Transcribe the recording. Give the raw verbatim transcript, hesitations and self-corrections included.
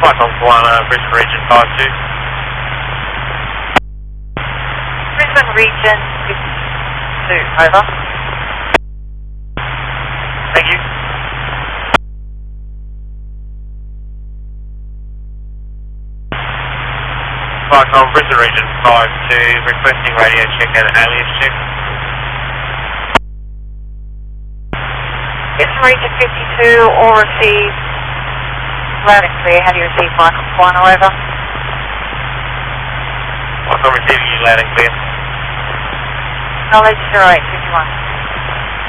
Python Guana, Brisbane Region five two. Brisbane Region fifty-two, over. Thank you. Python Brisbane Region five two, requesting radio check and alias check. Brisbane Region fifty-two, all received. Loud and clear, how do you receive Python Guana, over? Python receiving you loud and clear. Knowledge zero eight fifty-one.